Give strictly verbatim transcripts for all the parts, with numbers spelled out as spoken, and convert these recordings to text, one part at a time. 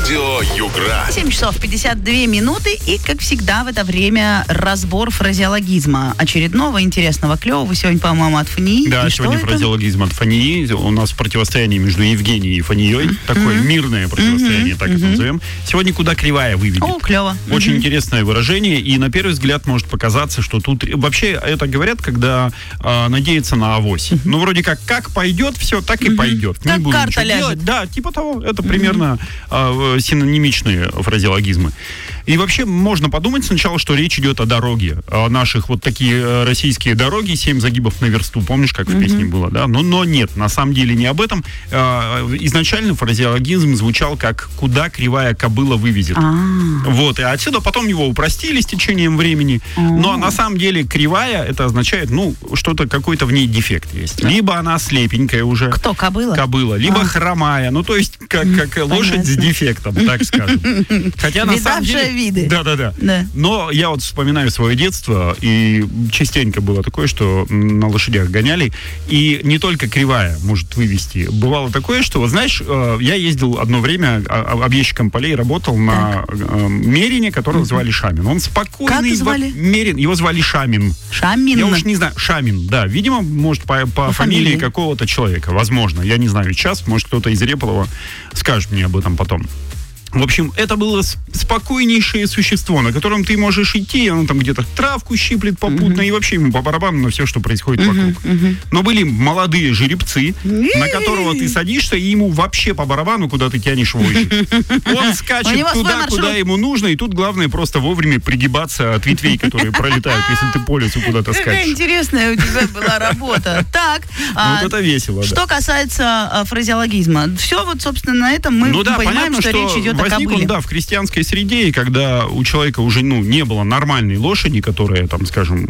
Радио Югра. семь часов пятьдесят две минуты. И, как всегда, в это время разбор фразеологизма. Очередного интересного, клевого. Сегодня, по-моему, от Фании. Да, и сегодня что фразеологизм от Фании. У нас противостояние между Евгенией и Фанией. Mm-hmm. Такое мирное противостояние, mm-hmm. так mm-hmm. это назовем. Сегодня «Куда кривая выведет». О, клево. Очень mm-hmm. интересное выражение. И на первый взгляд может показаться, что тут... Вообще, это говорят, когда э, надеются на авось. Mm-hmm. Ну, вроде как, как пойдет, все, так и mm-hmm. пойдет. Как Не карта ляжет. Делать. Да, типа того. Это mm-hmm. примерно э, синонимичные фразеологизмы. И вообще можно подумать сначала, что речь идет о дороге, о наших вот такие российские дороги, семь загибов на версту, помнишь, как в mm-hmm. песне было, да? Но, но нет, на самом деле не об этом. Изначально фразеологизм звучал как «куда кривая кобыла вывезет». А-а-а. Вот, и отсюда потом его упростили с течением времени. А-а-а. Но на самом деле кривая, это означает, ну, что-то, какой-то в ней дефект есть. Да. Либо она слепенькая уже. Кто, кобыла? Кобыла. Либо а. хромая, ну, то есть как, как лошадь с дефектом, так скажем. Хотя на самом деле... виды. Да, да, да, да. Но я вот вспоминаю свое детство, и частенько было такое, что на лошадях гоняли, и не только кривая может вывести. Бывало такое, что, вот знаешь, я ездил одно время объездчиком полей, работал на мерине, которого угу. звали Шамин. Он спокойный. Как звали? Мерин, его звали Шамин. Шамин? Я уж не знаю. Шамин, да. Видимо, может, по, по, по фамилии, фамилии какого-то человека. Возможно. Я не знаю сейчас. Может, кто-то из Реполова скажет мне об этом потом. В общем, это было спокойнейшее существо, на котором ты можешь идти, оно там где-то травку щиплет попутно, uh-huh. и вообще ему по барабану на все, что происходит uh-huh. вокруг. Uh-huh. Но были молодые жеребцы, на которого ты садишься, и ему вообще по барабану, куда ты тянешь вожжи. Он скачет туда, куда ему нужно, и тут главное просто вовремя пригибаться от ветвей, которые пролетают, если ты по лесу куда-то скачешь. Какая интересная у тебя была работа. Так. Вот это весело. Что касается фразеологизма, все вот, собственно, на этом мы понимаем, что речь идет о возник он, да, в крестьянской среде, и когда у человека уже, ну, не было нормальной лошади, которая, там, скажем,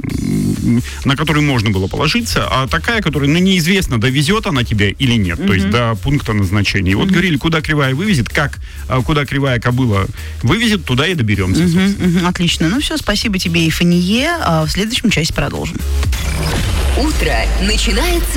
на которую можно было положиться, а такая, которая, ну, неизвестно, довезет она тебя или нет, mm-hmm. то есть до пункта назначения. И вот mm-hmm. говорили, куда кривая вывезет, как, куда кривая кобыла вывезет, туда и доберемся. Mm-hmm. Mm-hmm. Отлично. Ну все, спасибо тебе и Фание. А в следующем части продолжим. Утро начинается